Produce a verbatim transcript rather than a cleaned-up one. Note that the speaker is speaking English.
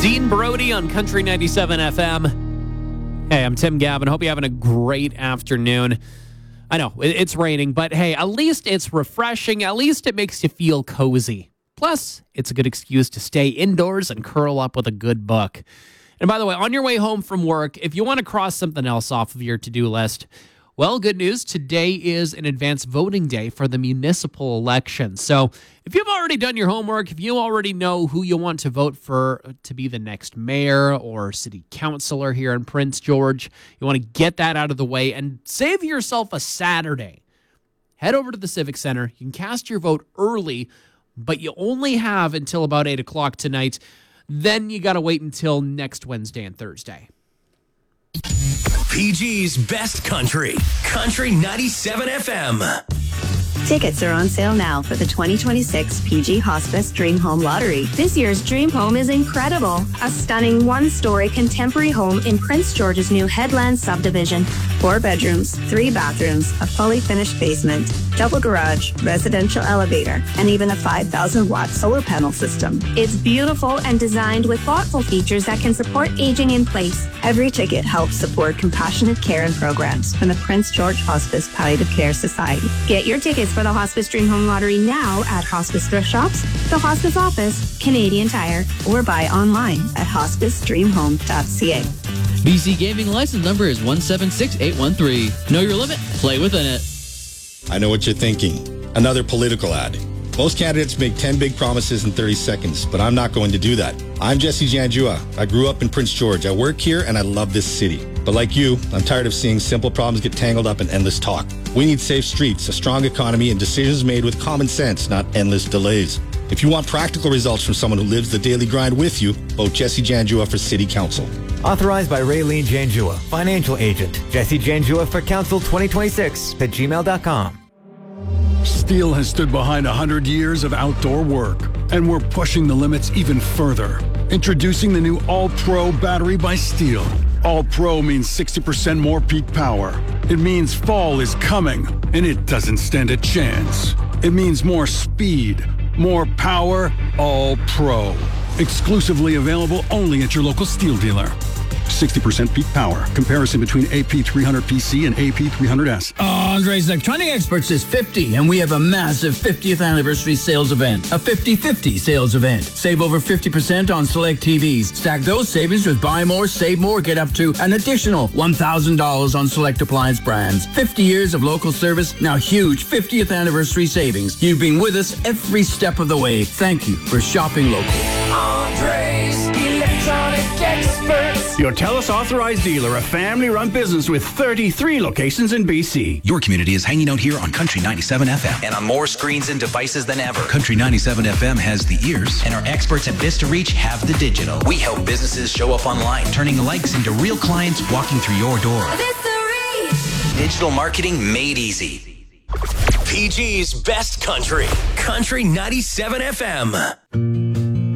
Dean Brody on Country ninety-seven F M. Hey, I'm Tim Gavin. Hope you're having a great afternoon. I know, it's raining, but hey, at least it's refreshing. At least it makes you feel cozy. Plus, it's a good excuse to stay indoors and curl up with a good book. And by the way, on your way home from work, if you want to cross something else off of your to-do list, well, good news. Today is an advanced voting day for the municipal election. So if you've already done your homework, if you already know who you want to vote for to be the next mayor or city councilor here in Prince George, you want to get that out of the way and save yourself a Saturday. Head over to the Civic Center. You can cast your vote early, but you only have until about eight o'clock tonight. Then you got to wait until next Wednesday and Thursday. P G's Best Country, Country ninety-seven F M. Tickets are on sale now for the twenty twenty-six P G Hospice Dream Home Lottery. This year's Dream Home is incredible. A stunning one-story contemporary home in Prince George's new Headland subdivision. Four bedrooms, three bathrooms, a fully finished basement, double garage, residential elevator, and even a five thousand watt solar panel system. It's beautiful and designed with thoughtful features that can support aging in place. Every ticket helps support compassionate care and programs from the Prince George Hospice Palliative Care Society. Get your tickets for the Hospice Dream Home Lottery now at Hospice Thrift Shops, the Hospice Office, Canadian Tire, or buy online at hospice dream home dot c a. B C Gaming license number is one seven six eight one three. Know your limit, play within it. I know what you're thinking. Another political ad. Most candidates make ten big promises in thirty seconds, but I'm not going to do that. I'm Jesse Janjua. I grew up in Prince George. I work here and I love this city. But like you, I'm tired of seeing simple problems get tangled up in endless talk. We need safe streets, a strong economy, and decisions made with common sense, not endless delays. If you want practical results from someone who lives the daily grind with you, vote Jesse Janjua for City Council. Authorized by Raylene Janjua, financial agent. Jesse Janjua for Council twenty twenty-six at gmail dot com. Steel has stood behind one hundred years of outdoor work, and we're pushing the limits even further. Introducing the new All-Pro battery by Steel. All-Pro means sixty percent more peak power. It means fall is coming, and it doesn't stand a chance. It means more speed, more power, All-Pro. Exclusively available only at your local Steel dealer. sixty percent peak power. Comparison between A P three hundred P C and A P three hundred S. Andre's Electronic Experts is fifty, and we have a massive fiftieth anniversary sales event. A fifty fifty sales event. Save over fifty percent on select T Vs. Stack those savings with buy more, save more. Get up to an additional one thousand dollars on select appliance brands. fifty years of local service, now huge fiftieth anniversary savings. You've been with us every step of the way. Thank you for shopping local. Andre's Electronic Experts. Your TELUS authorized dealer, a family-run business with thirty-three locations in B C. Your community is hanging out here on Country ninety-seven F M. And on more screens and devices than ever. Country ninety-seven F M has the ears. And our experts at Vista Reach have the digital. We help businesses show up online, turning likes into real clients walking through your door. Vista Reach. Digital marketing made easy. P G's Best Country, Country ninety-seven F M.